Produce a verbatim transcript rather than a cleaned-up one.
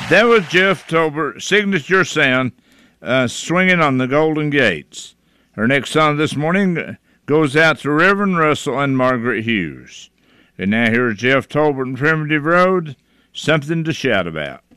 That was Jeff Tolbert, Signature Sound, uh, swinging on the Golden Gates. Our next song this morning goes out to Reverend Russell and Margaret Hughes. And now here's Jeff Tolbert and Primitive Road, Something to Shout About.